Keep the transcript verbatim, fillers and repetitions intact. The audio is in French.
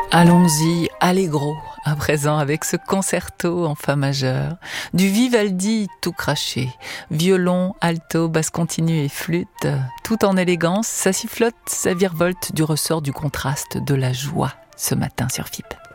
Allons-y, allegro, à présent avec ce concerto en fa majeur, du Vivaldi tout craché, violon, alto, basse continue et flûte, tout en élégance, ça sifflote, ça virevolte du ressort du contraste, de la joie, ce matin sur F I P.